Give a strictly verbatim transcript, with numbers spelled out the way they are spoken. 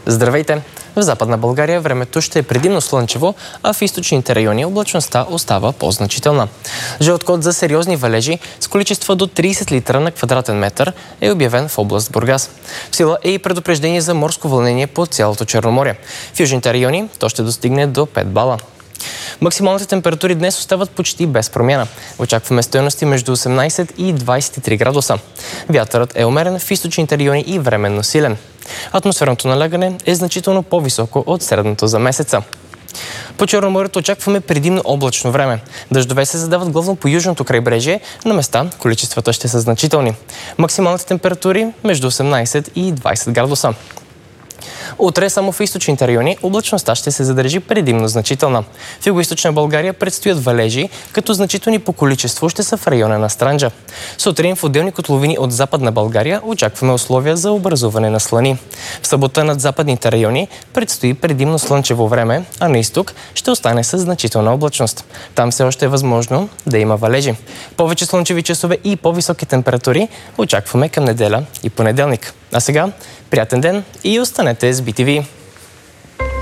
Здравейте! В Западна България времето ще е предимно слънчево, а в източните райони облачността остава по-значителна. Жълт код за сериозни валежи с количества до трийсет литра на квадратен метър е обявен в област Бургас. В сила е и предупреждение за морско вълнение по цялото Черноморие. В южните райони то ще достигне до пет бала. Максималните температури днес остават почти без промяна. Очакваме стойности между осемнайсет и двайсет и три градуса. Вятърът е умерен в източните райони и временно силен. Атмосферното налягане е значително по-високо от средното за месеца. По Черноморието очакваме предимно облачно време. Дъждове се задават главно по южното крайбрежие, на места количествата ще са значителни. Максималните температури между осемнайсет и двайсет градуса. Утре само в източните райони облачността ще се задържи предимно значителна. В югоизточна България предстоят валежи, като значителни по количество ще са в района на Странджа. Сутрин в отделни котловини от Западна България очакваме условия за образуване на слани. В събота над западните райони предстои предимно слънчево време, а на изток ще остане със значителна облачност. Там все още е възможно да има валежи. Повече слънчеви часове и по-високи температури очакваме към неделя и понеделник. А сега, приятен ден и останете с би ти ви!